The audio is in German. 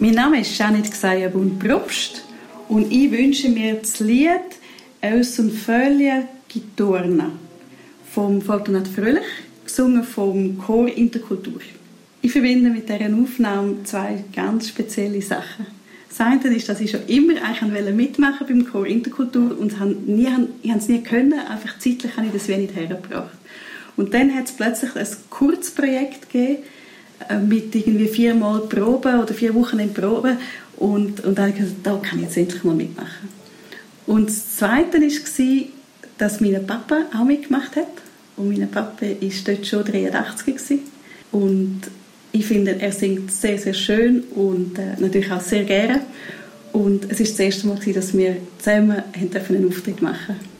Mein Name ist Janet Gseier-Bund-Probst und ich wünsche mir das Lied «Aus und Völje Gitorna» vom Fortunat Fröhlich, gesungen vom Chor Interkultur. Ich verbinde mit dieser Aufnahme zwei ganz spezielle Sachen. Das eine ist, dass ich schon immer eigentlich mitmachen beim Chor Interkultur und ich habe es nie können, einfach zeitlich habe ich das wenig hergebracht. Und dann hat es plötzlich ein Kurzprojekt gegeben, mit irgendwie 4 Mal Proben oder 4 Wochen in Proben und da habe ich gesagt, da kann ich jetzt endlich mal mitmachen. Und das Zweite war, dass mein Papa auch mitgemacht hat. Und mein Papa war dort schon 83 gewesen. Und ich finde, er singt sehr, sehr schön und natürlich auch sehr gerne. Und es war das erste Mal, dass wir zusammen einen Auftritt machen durften.